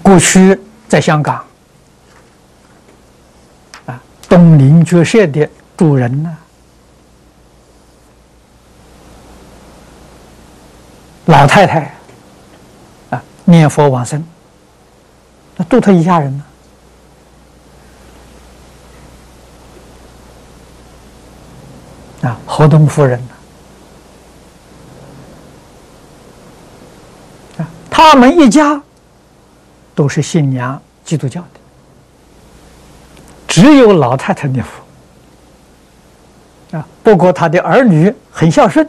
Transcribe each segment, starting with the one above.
过去在香港东林觉社的主人呢，老太太念佛往生，那度他一家人呢。侯东夫人他们一家都是信仰基督教的，只有老太太念佛不过他的儿女很孝顺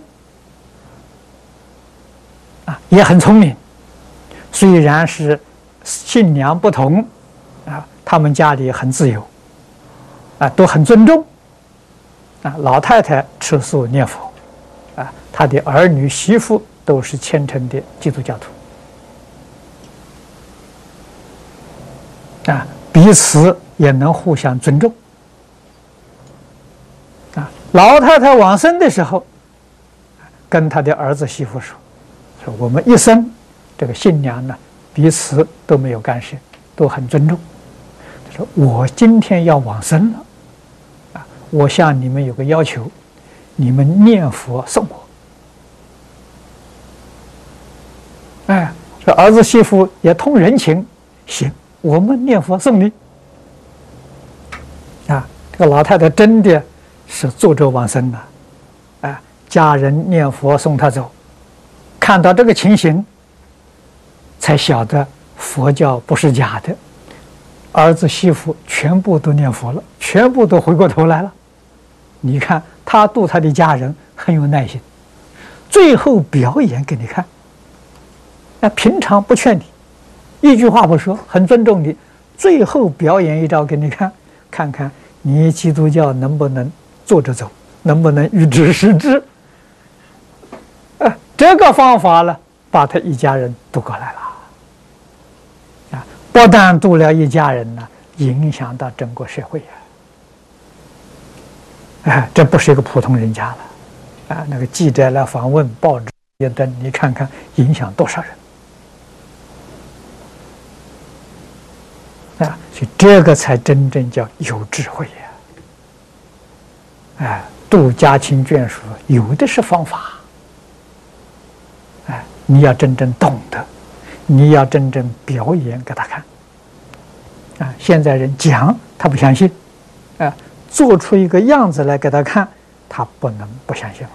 也很聪明，虽然是信仰不同他们家里很自由都很尊重老太太吃素念佛他的儿女媳妇都是虔诚的基督教徒彼此也能互相尊重老太太往生的时候跟他的儿子媳妇说我们一生这个信仰呢彼此都没有干涉，都很尊重。他说我今天要往生了我向你们有个要求，你们念佛送我。这儿子媳妇也通人情，行，我们念佛送你。这个老太太真的是坐着往生了家人念佛送她走，看到这个情形，才晓得佛教不是假的。儿子媳妇全部都念佛了，全部都回过头来了。你看他度他的家人很有耐心，最后表演给你看。平常不劝你，一句话不说，很尊重你，最后表演一招给你看，看看你基督教能不能坐着走，能不能预知时至。这个方法呢，把他一家人渡过来了不但渡了一家人呢，影响到整个社会这不是一个普通人家了那个记者来访问，报纸也登，你看看影响多少人所以这个才真正叫有智慧度家亲眷属有的是方法你要真正懂得，你要真正表演给他看现在人讲他不相信做出一个样子来给他看，他不能不相信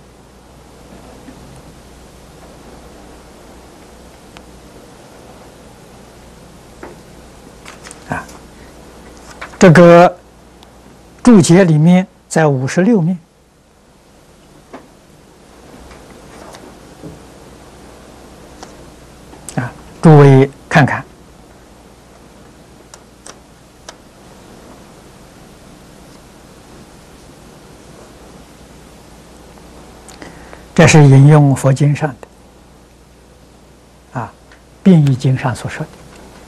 了这个注解里面在56面诸位看看这是引用佛经上的变异经上所说的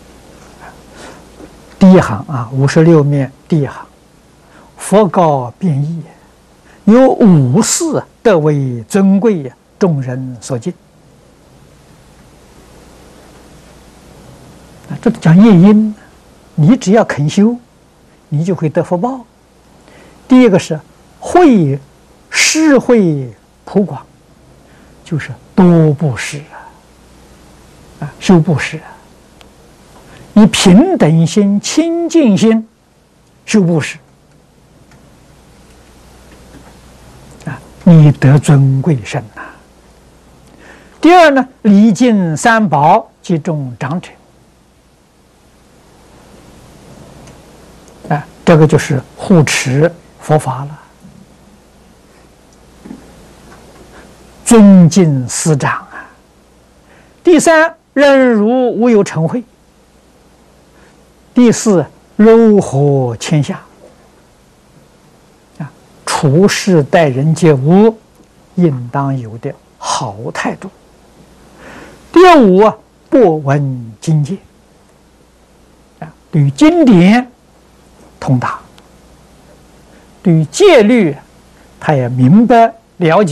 第一行56面第一行，佛告变异，有5事得为尊贵众人所敬这讲业因，你只要肯修，你就会得福报。第一个是慧施惠普广，就是多布施修布施以平等心、清净心修布施你得尊贵身第二呢，礼敬三宝及众长者这个就是护持佛法了，尊敬师长第三，忍辱无有嗔恚。第四，柔和谦下处事待人接物应当有的好态度。第五，博闻经戒对于经典通达，对于戒律他也明白了解。